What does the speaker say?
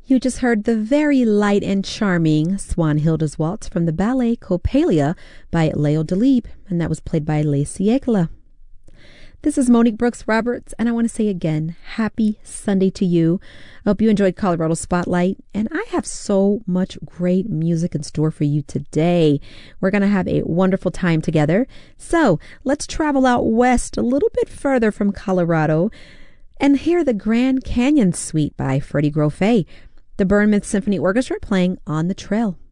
You just heard the very light and charming Swanhilda's Waltz from the ballet Coppelia by Leo Delibes, and that was played by Lacey Egla. This is Monique Brooks Roberts, and I want to say again, happy Sunday to you. I hope you enjoyed Colorado Spotlight, and I have so much great music in store for you today. We're going to have a wonderful time together. So let's travel out west a little bit further from Colorado and hear the Grand Canyon Suite by Freddie Grofé. The Burnmouth Symphony Orchestra playing On the Trail.